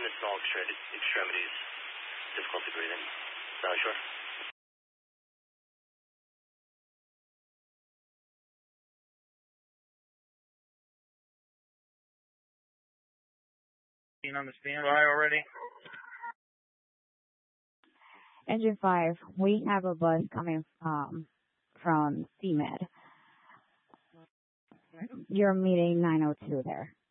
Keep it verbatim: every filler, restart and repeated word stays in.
in small extremities, difficulty breathing. Valley Shore. On the standby already? Engine five, we have a bus coming um, from C M E D. You're meeting nine oh two there.